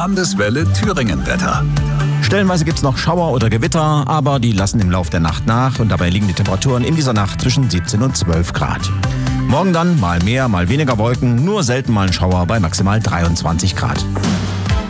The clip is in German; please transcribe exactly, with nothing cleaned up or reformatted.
Landeswelle Thüringen-Wetter. Stellenweise gibt es noch Schauer oder Gewitter, aber die lassen im Lauf der Nacht nach und dabei liegen die Temperaturen in dieser Nacht zwischen siebzehn und zwölf Grad. Morgen dann mal mehr, mal weniger Wolken, nur selten mal ein Schauer bei maximal dreiundzwanzig Grad.